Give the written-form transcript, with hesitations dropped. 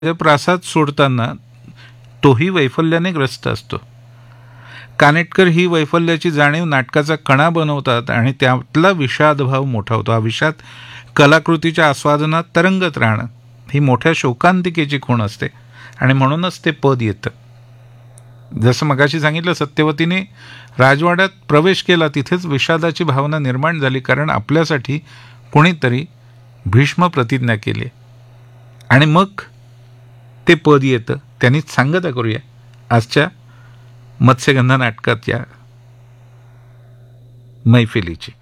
प्रासाद सोडताना तोही वैफल्याने ग्रस्त असतो. कानेटकर ही वैफल्याची जाणीव नाटकाचा कणा बनवतात आणि त्यातला विषादभाव मोठा होतो. हा विषाद कलाकृतीच्या आस्वादनात तरंगत राहणं ही मोठ्या शोकांतिकेची खूण असते आणि म्हणूनच ते पद येतं. जसं मगाशी सांगितलं, सत्यवतीने राजवाड्यात प्रवेश केला, तिथेच विषादाची भावना निर्माण झाली, कारण आपल्यासाठी कोणीतरी भीष्म प्रतिज्ञा केली आणि मग ते पद येतं. त्यांनीच सांगता करूया आजच्या मत्स्यगंधा नाटकात या मैफिलीची.